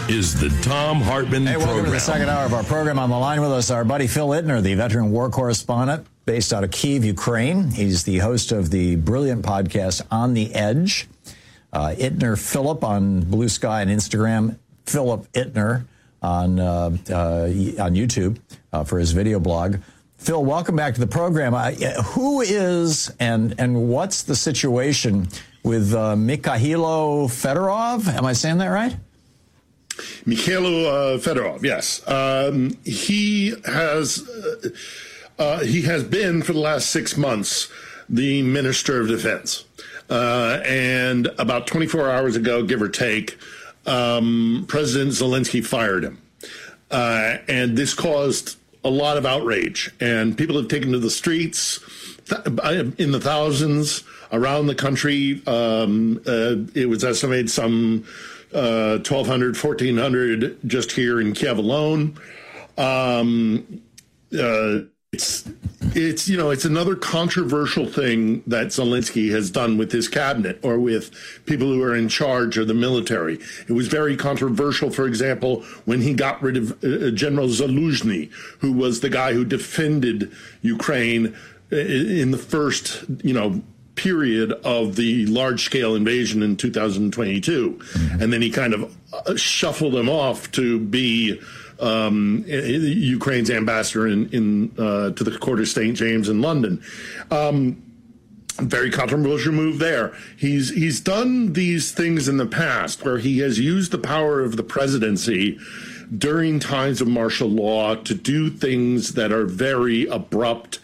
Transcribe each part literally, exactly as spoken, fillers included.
is the Thom Hartmann Hey, welcome Program. to the second hour of our program. On the line with us, our buddy Phil Ittner, the veteran war correspondent based out of Kyiv, Ukraine. He's the host of the brilliant podcast On the Edge. Uh, Ittner Philip on Blue Sky and Instagram. Philip Ittner on uh, uh, on YouTube uh, for his video blog. Phil, welcome back to the program. Uh, who is and and what's the situation with uh, Mikhailo Fedorov? Am I saying that right? Mikhailo uh, Fedorov, yes. Um, he has uh, uh, he has been for the last six months the Minister of Defense, uh, and about twenty-four hours ago, give or take, um, President Zelensky fired him, uh, and this caused a lot of outrage, and people have taken to the streets th- in the thousands around the country. Um, uh, it was estimated some uh, twelve hundred, fourteen hundred just here in Kiev alone. Um, uh, it's, it's, you know, it's another controversial thing that Zelensky has done with his cabinet or with people who are in charge of the military. It was very controversial, for example, when he got rid of uh, General Zaluzhny, who was the guy who defended Ukraine in the first, you know, period of the large-scale invasion in two thousand twenty-two. Mm-hmm. And then he kind of shuffled him off to be um, Ukraine's ambassador in, in uh, to the Court of Saint James in London. Um, very controversial move there. He's he's done these things in the past where he has used the power of the presidency during times of martial law to do things that are very abrupt,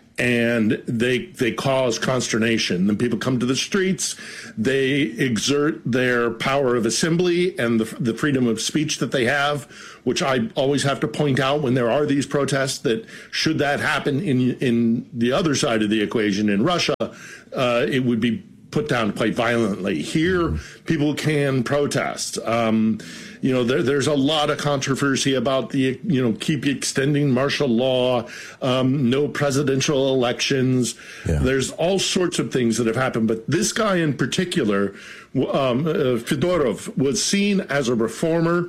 and they they cause consternation. Then people come to the streets, they exert their power of assembly and the, the freedom of speech that they have, which I always have to point out when there are these protests, that should that happen in in the other side of the equation in Russia, uh, it would be put down quite violently. Here, people can protest. Um, you know, there, there's a lot of controversy about the, you know, keep extending martial law, um, no presidential elections. Yeah. There's all sorts of things that have happened. But this guy in particular, um, uh, Fedorov, was seen as a reformer.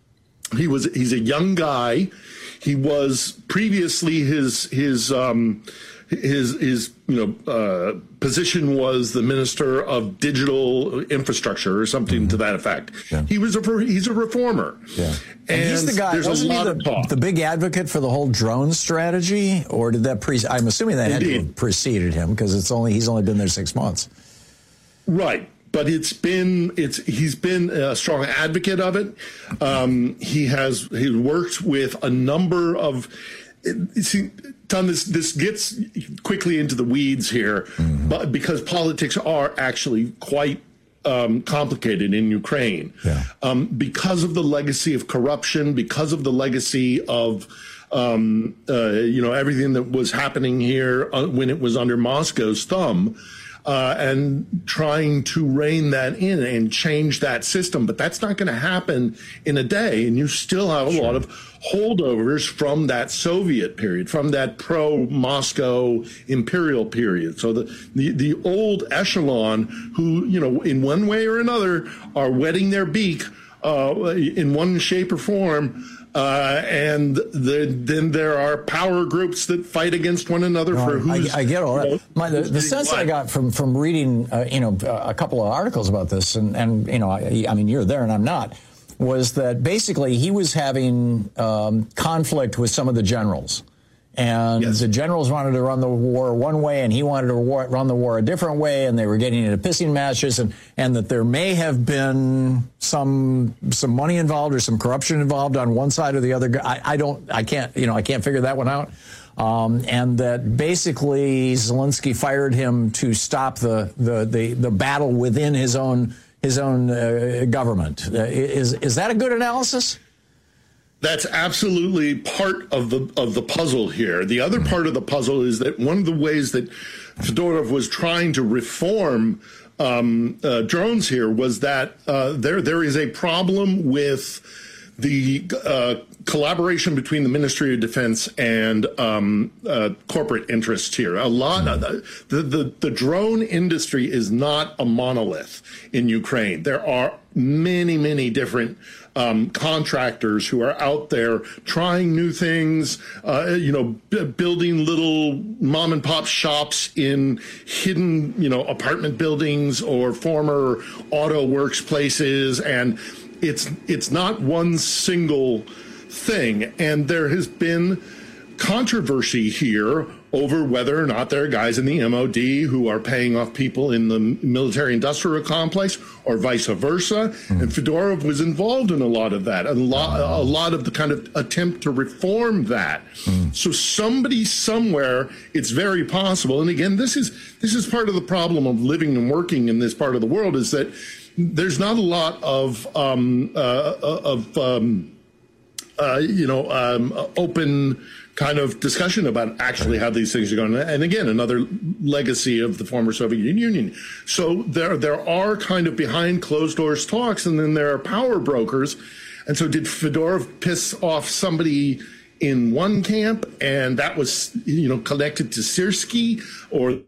He was, he's a young guy. He was previously his, his, um, his, his, you know, uh, position was the Minister of Digital Infrastructure or something mm-hmm. to that effect. Yeah. He was a, he's a reformer. Yeah. And, and he's the guy, there's wasn't a lot he of the, talk. the big advocate for the whole drone strategy, or did that pre, I'm assuming that Indeed. had to have preceded him because it's only, he's only been there six months. Right. But it's been, it's, he's been a strong advocate of it. Um, he has, he worked with a number of, see, Tom, this, this gets quickly into the weeds here, mm-hmm. but because politics are actually quite um, complicated in Ukraine, yeah. um, because of the legacy of corruption, because of the legacy of, um, uh, you know, everything that was happening here uh, when it was under Moscow's thumb. Uh, and trying to rein that in and change that system. But that's not going to happen in a day. And you still have a sure. lot of holdovers from that Soviet period, from that pro-Moscow imperial period. So the, the, the old echelon who, you know, in one way or another are wetting their beak uh, in one shape or form. Uh, and the, then there are power groups that fight against one another no, for who's. I, I get all that. You know, My, the the sense what? I got from from reading, uh, you know, a couple of articles about this, and and you know, I, I mean, you're there and I'm not, was that basically he was having um, conflict with some of the generals. And yes. the generals wanted to run the war one way, and he wanted to war, run the war a different way, and they were getting into pissing matches, and, and that there may have been some some money involved or some corruption involved on one side or the other. I, I don't, I can't, you know, I can't figure that one out. Um, and that basically Zelensky fired him to stop the the the, the battle within his own his own uh, government. Uh, is is that a good analysis? That's absolutely part of the of the puzzle here. The other part of the puzzle is that one of the ways that Fedorov was trying to reform um, uh, drones here was that uh, there there is a problem with the uh, collaboration between the Ministry of Defense and um, uh, corporate interests here. A lot of the, the the drone industry is not a monolith in Ukraine. There are many, many different um, contractors who are out there trying new things, uh, you know, b- building little mom and pop shops in hidden, you know, apartment buildings or former auto works places. And it's it's not one single thing. And there has been controversy here over whether or not there are guys in the M O D who are paying off people in the military-industrial complex or vice versa. Mm. And Fedorov was involved in a lot of that, a lot, a lot of the kind of attempt to reform that. Mm. So somebody somewhere, it's very possible. And again, this is this is part of the problem of living and working in this part of the world, is that there's not a lot of um, uh, of um, uh, you know um, open kind of discussion about actually how these things are going. And again, another legacy of the former Soviet Union. So there there are kind of behind closed doors talks, and then there are power brokers. And so did Fedorov piss off somebody in one camp, and that was, you know, connected to Syrskyi, or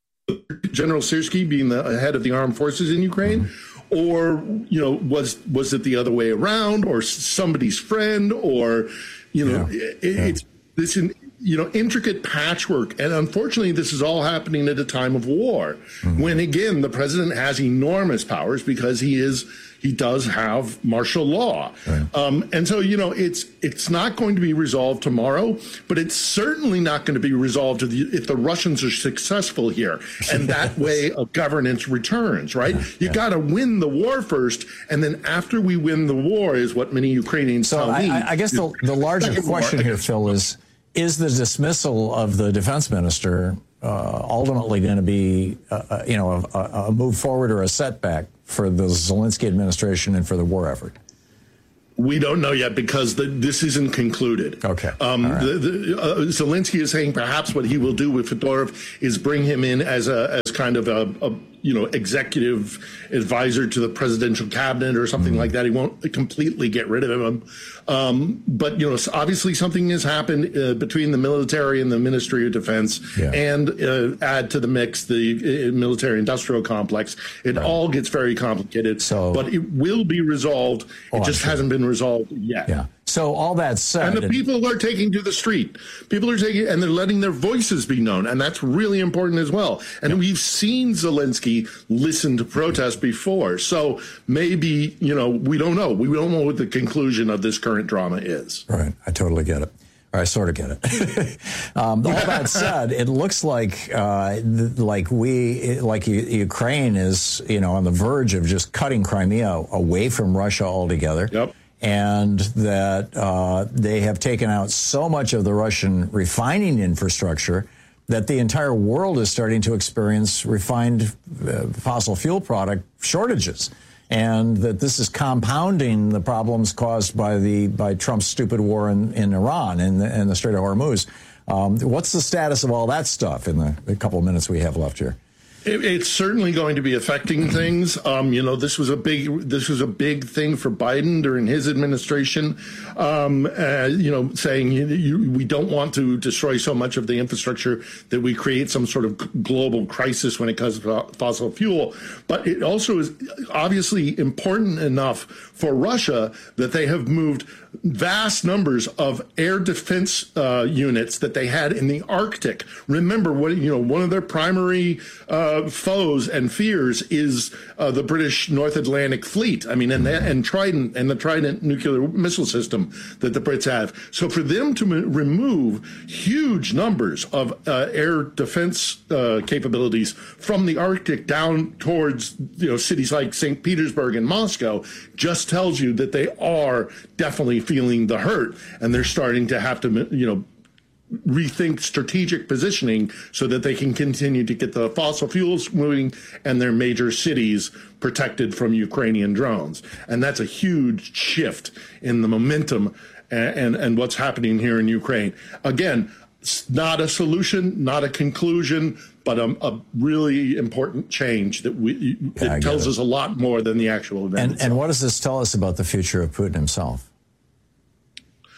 General Syrskyi being the head of the armed forces in Ukraine? Mm-hmm. Or, you know, was was it the other way around, or somebody's friend, or, you know, yeah. it, yeah. it's this, you know, intricate patchwork. And unfortunately, this is all happening at a time of war, mm-hmm. when, again, the president has enormous powers because he is he does have martial law. Right. Um, and so, you know, it's it's not going to be resolved tomorrow, but it's certainly not going to be resolved if the, if the Russians are successful here and that way of governance returns, right? Yeah. You yeah. got to win the war first, and then after we win the war is what many Ukrainians so tell I, me. I, I guess the, the larger question here, Phil, is, is the dismissal of the defense minister uh, ultimately going to be, uh, you know, a, a move forward or a setback for the Zelensky administration and for the war effort? We don't know yet, because the, this isn't concluded. Okay. Um, right. the, the, uh, Zelensky is saying perhaps what he will do with Fedorov is bring him in as a as kind of a, a you know executive advisor to the presidential cabinet or something mm-hmm. like that. He won't completely get rid of him. Um, but, you know, obviously something has happened uh, between the military and the Ministry of Defense, yeah. and uh, add to the mix the uh, military-industrial complex. It right. all gets very complicated, so, but it will be resolved. Oh, it just sure. hasn't been resolved yet. Yeah. So all that said, and the people are taking to the street. People are taking, and they're letting their voices be known, and that's really important as well. And yeah. we've seen Zelensky listen to protests before, so maybe, you know, we don't know. We don't know what the conclusion of this current drama is. Right. I totally get it. Or I sort of get it. um, all that said, it looks like uh, th- like we like U- Ukraine is, you know, on the verge of just cutting Crimea away from Russia altogether. Yep. And that uh, they have taken out so much of the Russian refining infrastructure that the entire world is starting to experience refined uh, fossil fuel product shortages. And that this is compounding the problems caused by the by Trump's stupid war in, in Iran and the, in the Strait of Hormuz. Um, what's the status of all that stuff in the, the couple of minutes we have left here? It, it's certainly going to be affecting things. Um, you know, this was a big this was a big thing for Biden during his administration. Um, uh, you know, saying you, you, we don't want to destroy so much of the infrastructure that we create some sort of global crisis when it comes to fossil fuel. But it also is obviously important enough for Russia that they have moved vast numbers of air defense uh, units that they had in the Arctic. Remember, what you know, one of their primary uh, foes and fears is uh, the British North Atlantic Fleet. I mean, and that, and Trident and the Trident nuclear missile system that the Brits have. So for them to m- remove huge numbers of uh, air defense uh, capabilities from the Arctic down towards, you know, cities like Saint Petersburg and Moscow just tells you that they are definitely feeling the hurt, and they're starting to have to, you know, rethink strategic positioning so that they can continue to get the fossil fuels moving and their major cities protected from Ukrainian drones. And that's a huge shift in the momentum and, and, and what's happening here in Ukraine. Again, it's not a solution, not a conclusion, but a, a really important change that we yeah, it tells it. us a lot more than the actual event. And, and what does this tell us about the future of Putin himself?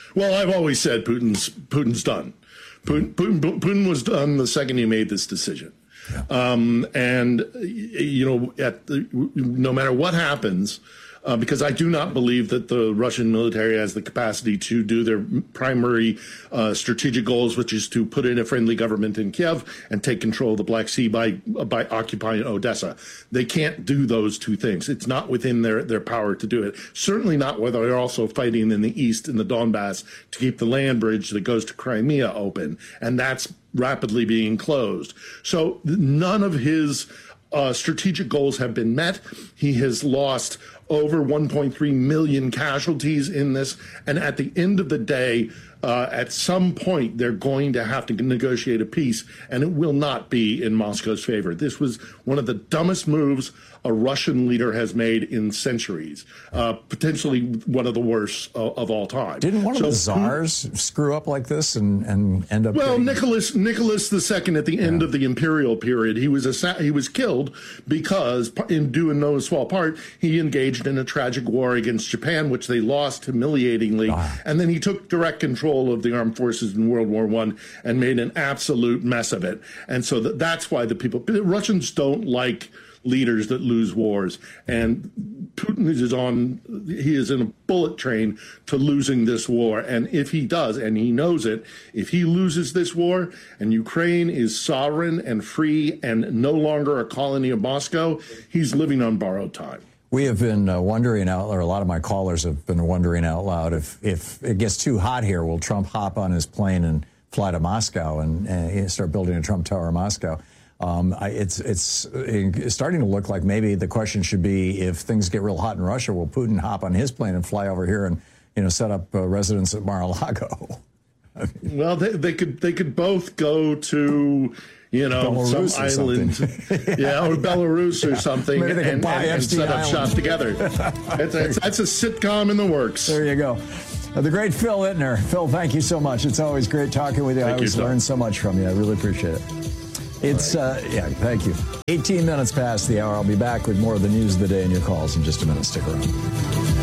Well, I've always said Putin's Putin's done. Putin, Putin, Putin was done the second he made this decision. Yeah. Um, and, you know, at the, no matter what happens, uh, because I do not believe that the Russian military has the capacity to do their primary uh, strategic goals, which is to put in a friendly government in Kiev and take control of the Black Sea by by occupying Odessa. They can't do those two things. It's not within their, their power to do it. Certainly not whether they're also fighting in the east in the Donbass to keep the land bridge that goes to Crimea open. And that's rapidly being closed. So none of his uh, strategic goals have been met. He has lost over one point three million casualties in this. And at the end of the day, uh, at some point, they're going to have to negotiate a peace, and it will not be in Moscow's favor. This was one of the dumbest moves a Russian leader has made in centuries, uh, potentially one of the worst of, of all time. Didn't one so, of the czars who, screw up like this and, and end up? Well, getting... Nicholas Nicholas the Second at the yeah. end of the imperial period, he was assa- he was killed because, in due and no small part, he engaged in a tragic war against Japan, which they lost humiliatingly, ah. and then he took direct control of the armed forces in World War One and made an absolute mess of it. And so that, that's why the people, the Russians don't like leaders that lose wars, and Putin is on he is in a bullet train to losing this war. And if he does, and he knows it, if he loses this war and Ukraine is sovereign and free and no longer a colony of Moscow, he's living on borrowed time. We have been uh, wondering out, or a lot of my callers have been wondering out loud, if if it gets too hot here, will Trump hop on his plane and fly to Moscow and, and start building a Trump Tower in Moscow? Um, I, it's, it's it's starting to look like maybe the question should be, if things get real hot in Russia, will Putin hop on his plane and fly over here and, you know, set up uh, residence at Mar-a-Lago? I mean, well, they, they could they could both go to, you know, Belarus some island, yeah, or Belarus or something, Maybe they can and, buy and, and set up Island. shop together. That's a, that's a sitcom in the works. There you go. Uh, the great Phil Ittner. Phil, thank you so much. It's always great talking with you. Thank I always you, learn so much from you. I really appreciate it. It's, uh, yeah, thank you. eighteen minutes past the hour. I'll be back with more of the news of the day and your calls in just a minute. Stick around.